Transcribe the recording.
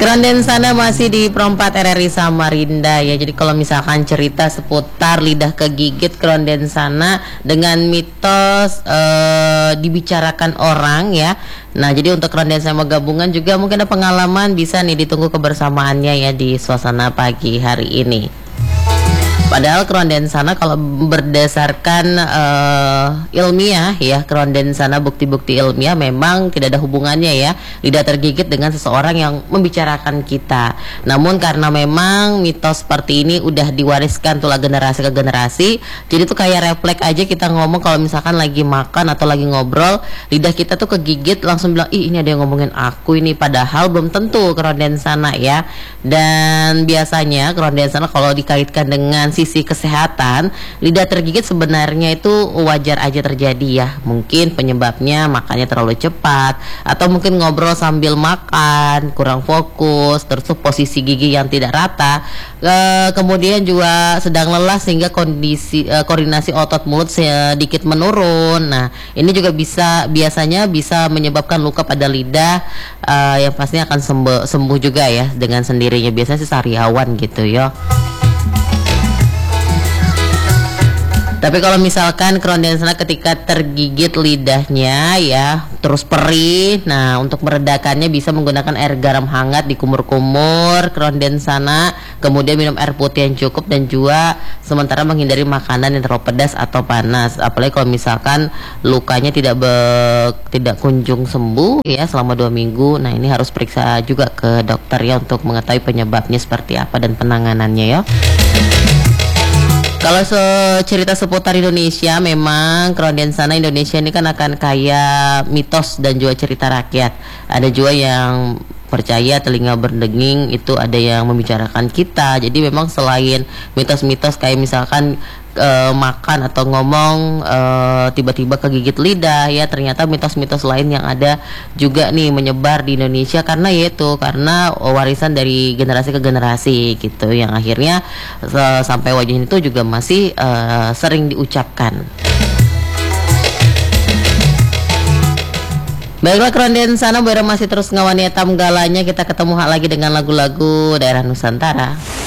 Keronden sana masih di Perempat RRI Samarinda ya. Jadi kalau misalkan cerita seputar lidah kegigit keronden sana dengan mitos dibicarakan orang ya. Nah jadi untuk keronden sama gabungan juga mungkin ada pengalaman, bisa nih ditunggu kebersamaannya ya di suasana pagi hari ini. Padahal keronden sana kalau berdasarkan ilmiah ya, keronden sana bukti-bukti ilmiah memang tidak ada hubungannya ya lidah tergigit dengan seseorang yang membicarakan kita. Namun karena memang mitos seperti ini udah diwariskan tuh generasi ke generasi, jadi tuh kayak refleks aja kita ngomong kalau misalkan lagi makan atau lagi ngobrol, lidah kita tuh kegigit langsung bilang, ih ini ada yang ngomongin aku ini, padahal belum tentu keronden sana ya. Dan biasanya keronden sana kalau dikaitkan dengan sisi kesehatan, lidah tergigit sebenarnya itu wajar aja terjadi ya. Mungkin penyebabnya makannya terlalu cepat, atau mungkin ngobrol sambil makan kurang fokus, terus posisi gigi yang tidak rata, kemudian juga sedang lelah sehingga koordinasi otot mulut sedikit menurun. Nah ini juga biasanya bisa menyebabkan luka pada lidah yang pastinya akan sembuh juga ya dengan sendirinya, biasanya sih sariawan gitu ya. Tapi kalau misalkan keronden sana ketika tergigit lidahnya ya terus perih, nah untuk meredakannya bisa menggunakan air garam hangat dikumur-kumur keronden sana, kemudian minum air putih yang cukup, dan juga sementara menghindari makanan yang terlalu pedas atau panas. Apalagi kalau misalkan lukanya tidak kunjung sembuh ya selama 2 minggu, nah ini harus periksa juga ke dokter ya untuk mengetahui penyebabnya seperti apa dan penanganannya ya. Kalau cerita seputar Indonesia, memang keronden sana Indonesia ini kan akan kaya mitos dan juga cerita rakyat. Ada juga yang percaya telinga berdenging itu ada yang membicarakan kita. Jadi memang selain mitos-mitos kayak misalkan makan atau ngomong tiba-tiba kegigit lidah ya, ternyata mitos-mitos lain yang ada juga nih menyebar di Indonesia karena warisan dari generasi ke generasi gitu, yang akhirnya sampai wajah itu juga masih sering diucapkan. Baiklah keronden sana, masih terus ngawani etam galanya. Kita ketemu lagi dengan lagu-lagu daerah Nusantara.